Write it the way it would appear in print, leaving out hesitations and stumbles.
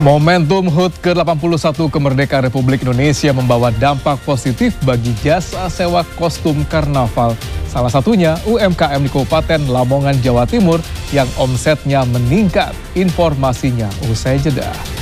Momentum HUT ke-81 kemerdekaan Republik Indonesia membawa dampak positif bagi jasa sewa kostum karnaval. Salah satunya UMKM di Kabupaten Lamongan, Jawa Timur yang omsetnya meningkat. Informasinya usai jeda.